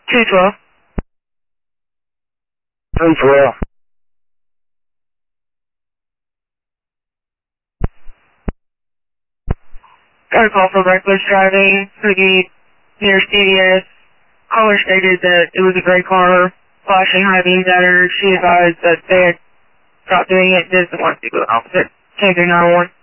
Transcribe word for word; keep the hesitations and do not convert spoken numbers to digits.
two twelve. three twelve. Got a call for reckless driving for the near C V S. Caller stated that it was a gray car flashing high beams at her. She advised that they had stopped doing it, doesn't want to go opposite. Change their nine one one.